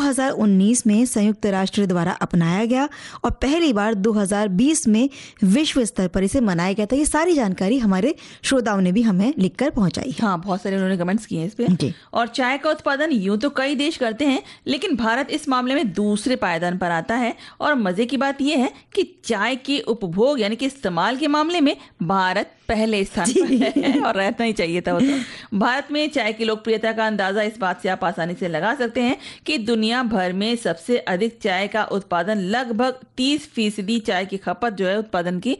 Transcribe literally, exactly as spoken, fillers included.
हज़ार उन्नीस में संयुक्त राष्ट्र द्वारा अपनाया गया और पहली बार दो हज़ार बीस में विश्व स्तर पर इसे मनाया गया था। ये सारी जानकारी हमारे श्रोताओं ने भी हमें लिखकर पहुंचाई है। हाँ, बहुत सारे उन्होंने कमेंट्स किए हैं इस पे। और चाय का उत्पादन यूं तो कई देश करते हैं, लेकिन भारत इस मामले में दूसरे पायदान पर आता है। और मजे की बात यह है कि चाय के उपभोग यानी कि इस्तेमाल के मामले में भारत पहले स्थान पर है और रहना ही चाहिए था वो तो। भारत में चाय की लोकप्रियता का अंदाजा इस बात से आप आसानी से लगा सकते हैं कि दुनिया भर में सबसे अधिक चाय का उत्पादन, लगभग तीस फीसदी चाय की खपत जो है उत्पादन की